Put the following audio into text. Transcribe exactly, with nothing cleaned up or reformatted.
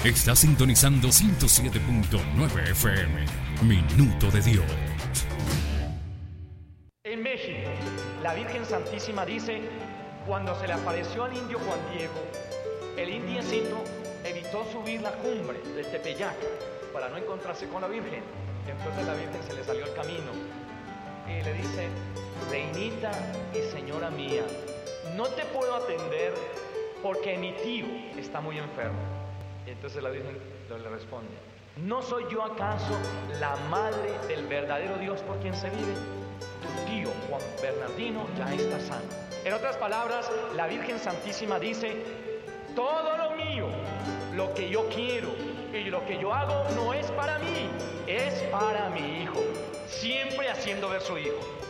Está sintonizando ciento siete punto nueve F M. Minuto de Dios. En México, la Virgen Santísima dice, cuando se le apareció al indio Juan Diego, el indiecito evitó subir la cumbre del Tepeyac para no encontrarse con la Virgen. Entonces la Virgen se le salió al camino y le dice, reinita y señora mía, no te puedo atender porque mi tío está muy enfermo. Y entonces la Virgen le responde, ¿no soy yo acaso la madre del verdadero Dios por quien se vive? Tu tío Juan Bernardino ya está sano. En otras palabras, la Virgen Santísima dice, todo lo mío, lo que yo quiero y lo que yo hago no es para mí, es para mi hijo, siempre haciendo ver su hijo.